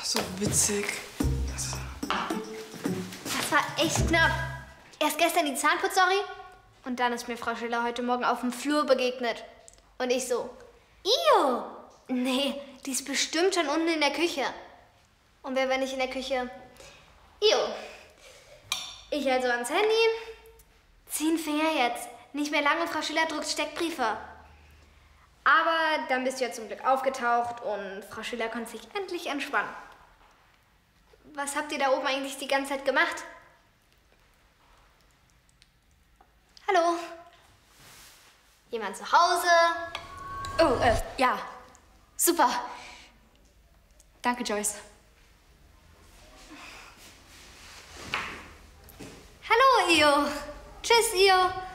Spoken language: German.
So witzig. Das war echt knapp. Erst gestern die Zahnputz-Story und dann ist mir Frau Schiller heute Morgen auf dem Flur begegnet. Und ich so, Io! Nee, die ist bestimmt schon unten in der Küche. Und wer war nicht in der Küche? Io. Ich also ans Handy. 10 Finger jetzt. Nicht mehr lange, Frau Schiller druckt Steckbriefe. Aber dann bist du ja zum Glück aufgetaucht und Frau Schiller konnte sich endlich entspannen. Was habt ihr da oben eigentlich die ganze Zeit gemacht? Hallo? Jemand zu Hause? Oh, ja. Super. Danke, Joyce. Hallo, Io. Tschüss, Io.